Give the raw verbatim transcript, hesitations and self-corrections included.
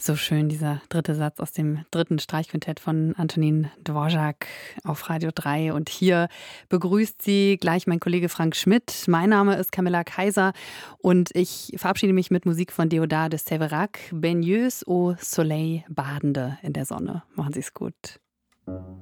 So schön, dieser dritte Satz aus dem dritten Streichquintett von Antonín Dvořák auf Radio drei. Und hier begrüßt Sie gleich mein Kollege Frank Schmidt. Mein Name ist Camilla Kaiser und ich verabschiede mich mit Musik von Déodat de Séverac, Baigneuse au Soleil, Badende in der Sonne. Machen Sie es gut.